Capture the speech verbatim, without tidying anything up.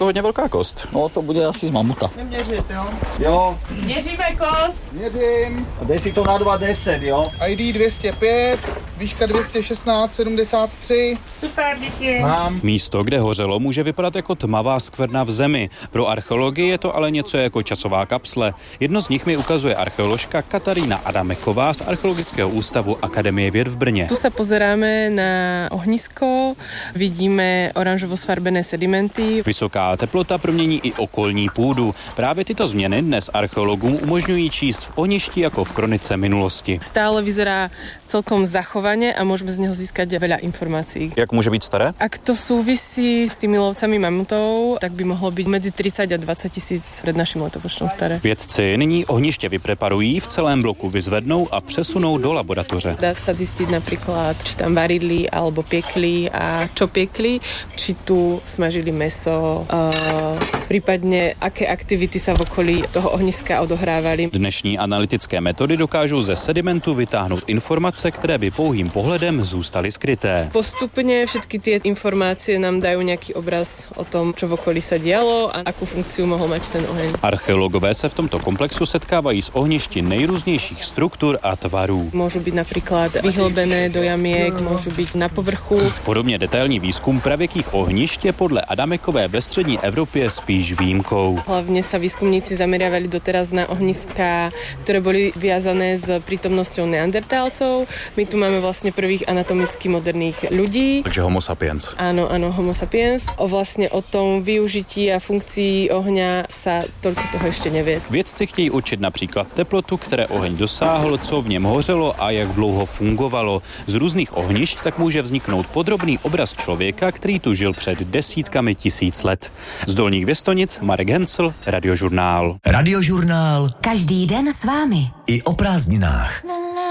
jako hodně velká kost. No to bude asi z mamuta. Neměřit, jo? Jo. Měříme kost. Měřím. Dej si to na dva deset, jo? I D dvě stě pět, výška dvě stě šestnáct sedmdesát tři. Super, díky. Mám. Místo, kde hořelo, může vypadat jako tmavá skvrna v zemi. Pro archeologii je to ale něco jako časová kapsle. Jedno z nich mi ukazuje archeoložka Katarína Adameková z Archeologického ústavu Akademie věd v Brně. Tu sa pozeráme na ohnisko, vidíme oranžovo sfarbené sedimenty. Vysoká teplota promění i okolní půdu. Právě tyto změny dnes archeologům umožňují číst v ohništi jako v kronice minulosti. Stále vyzerá celkom zachovane a môžeme z neho získať veľa informácií. Jak může být staré? Ak to súvisí s tými lovcami mamutov, tak by mohlo byť medzi tridsať a dvadsať tisíc pred naším letopočtom staré. Vědci nyní ohniště vypreparují, v celém bloku vyzvednou a přesunou do laboratoře. Dá sa zistiť napríklad, či tam varili alebo piekli a čo piekli, či tu smažili mäso, uh, prípadne aké aktivity sa v okolí toho ohniska odohrávali. Dnešní analytické metody dokážou ze sedimentu vytáhnout informace, které by pouhým pohledem zůstaly skryté. Postupne všetky tie informácie nám dajú nejaký obraz o tom, čo v okolí sa dialo a akú funkciu mohol mať ten oheň. Archeologové se v tomto komplexu setkávají s ohništi nejrůznějších struktur a tvarů. Môžu byť napríklad vyhlbené do jamiek, môžu byť na povrchu. Podobně detailní výzkum pravěkých ohnišť je podle Adamekové ve střední Evropě spíš výjimkou. Hlavne sa výskumníci zameriavali doteraz na ohniská, ktoré boli viazané s prítomnosťou neandertálcov. My tu máme vlastne prvých anatomicky moderných ľudí. Takže homo sapiens. Áno, áno, homo sapiens. O vlastne o tom využití a funkcii ohňa sa toľko toho ešte nevie. Vědci chtějí určit například teplotu, které oheň dosáhl, co v něm hořelo a jak dlouho fungovalo. Z různých ohnišť tak může vzniknout podrobný obraz člověka, který tu žil před desítkami tisíc let. Z Dolních Věstonic Marek Hencl, Radiožurnál. Radiožurnál. Každý den s vámi. I o prázdninách.